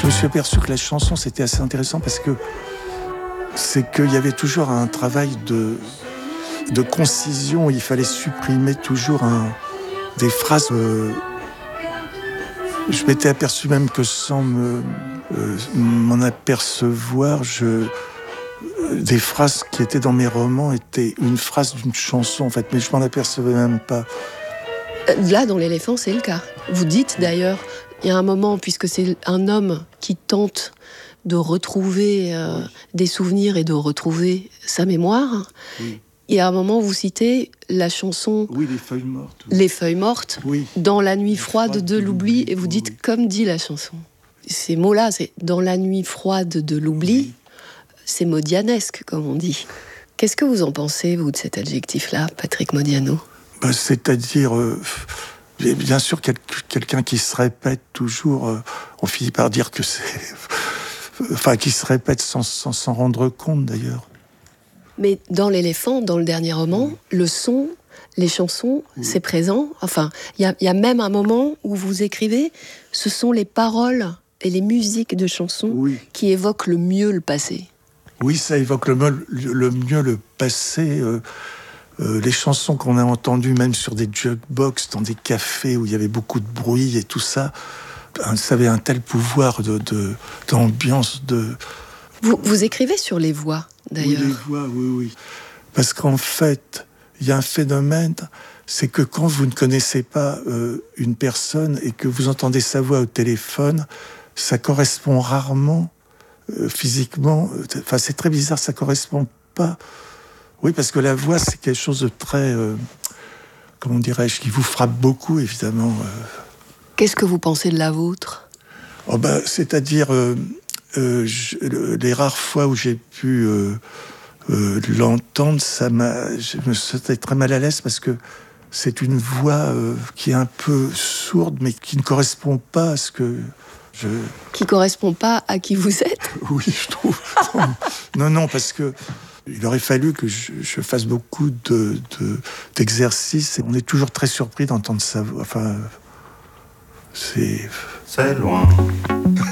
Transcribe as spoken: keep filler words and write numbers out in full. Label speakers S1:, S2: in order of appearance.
S1: Je me suis aperçu que la chanson, c'était assez intéressant parce que c'est qu'il y avait toujours un travail de, de concision. Il fallait supprimer toujours un, des phrases. Euh, je m'étais aperçu même que sans me, euh, m'en apercevoir, je, des phrases qui étaient dans mes romans étaient une phrase d'une chanson, en fait, mais je m'en apercevais même pas.
S2: Là, dans l'éléphant, c'est le cas. Vous dites d'ailleurs, il y a un moment, puisque c'est un homme qui tente de retrouver euh, oui. des souvenirs et de retrouver sa mémoire. Oui. Il y a un moment où vous citez la chanson
S1: oui, Les Feuilles Mortes. Oui.
S2: Les Feuilles Mortes, oui. Dans la nuit froide, froide de, de l'oubli, l'oubli, et vous dites oui. Comme dit la chanson. Ces mots-là, c'est dans la nuit froide de l'oubli, oui. C'est modianesque, comme on dit. Qu'est-ce que vous en pensez, vous, de cet adjectif-là, Patrick Modiano ?
S1: Ben, c'est-à-dire, euh, bien sûr, quel, quelqu'un qui se répète toujours, euh, on finit par dire que c'est... Enfin, qui se répète sans, sans s'en rendre compte, d'ailleurs.
S2: Mais dans l'éléphant, dans le dernier roman, oui. le son, les chansons, oui. c'est présent. Enfin, il y, y a même un moment où vous écrivez, ce sont les paroles et les musiques de chansons oui. qui évoquent le mieux le passé.
S1: Oui, ça évoque le, le, le mieux le passé. Euh, euh, les chansons qu'on a entendues, même sur des jukebox, dans des cafés où il y avait beaucoup de bruit et tout ça, ça avait un tel pouvoir de, de, d'ambiance. De...
S2: Vous, vous écrivez sur les voix, d'ailleurs.
S1: Oui, les voix, oui, oui. Parce qu'en fait, il y a un phénomène, c'est que quand vous ne connaissez pas euh, une personne et que vous entendez sa voix au téléphone, ça correspond rarement euh, physiquement. Enfin, c'est très bizarre, ça correspond pas. Oui, parce que la voix, c'est quelque chose de très, euh, comment dirais-je, qui vous frappe beaucoup, évidemment. Euh.
S2: Qu'est-ce que vous pensez de la vôtre ?
S1: Oh ben, c'est-à-dire, euh, euh, je, les rares fois où j'ai pu euh, euh, l'entendre, ça m'a, je me sentais très mal à l'aise parce que c'est une voix euh, qui est un peu sourde, mais qui ne correspond pas à ce que je...
S2: Qui ne correspond pas à qui vous êtes ?
S1: Oui, je trouve. non, non, parce que il aurait fallu que je, je fasse beaucoup de, de, d'exercices. Et on est toujours très surpris d'entendre sa voix. Enfin, c'est...
S3: C'est loin.